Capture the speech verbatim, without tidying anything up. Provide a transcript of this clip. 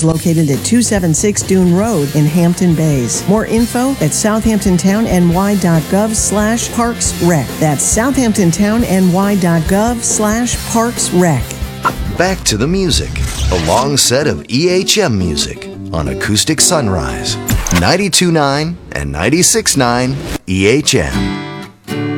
is located at two seventy-six Dune Road in Hampton Bays. More info at southamptontownny.gov slash parks rec. That's southamptontownny.gov slash parks rec. Back to the music. A long set of E H M music on Acoustic Sunrise. ninety-two point nine and ninety-six point nine E H M.